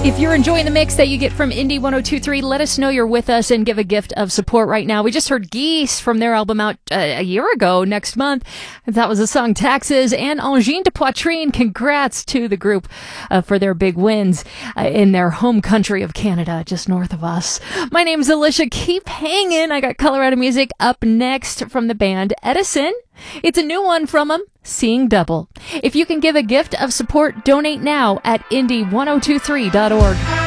If you're enjoying the mix that you get from Indie 102.3, let us know you're with us and give a gift of support right now. We just heard Geese from their album out a year ago, next month. That was the song Taxes. And Angine de Poitrine, congrats to the group for their big wins in their home country of Canada, just north of us. My name's Alicia. Keep hanging. I got Colorado music up next from the band Edison. It's a new one from them, Seeing Double. If you can give a gift of support, donate now at indie1023.org.